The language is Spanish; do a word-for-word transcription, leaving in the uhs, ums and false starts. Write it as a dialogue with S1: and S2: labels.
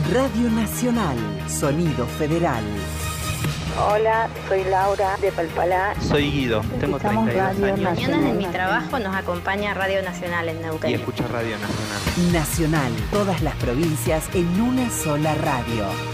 S1: Radio Nacional, sonido federal.
S2: Hola, soy Laura de Palpalá.
S3: Soy Guido, tengo treinta y dos años.
S4: Mañanas en mi trabajo nos acompaña Radio Nacional en Neuquén.
S3: Y escucho Radio Nacional.
S1: Nacional, todas las provincias en una sola radio.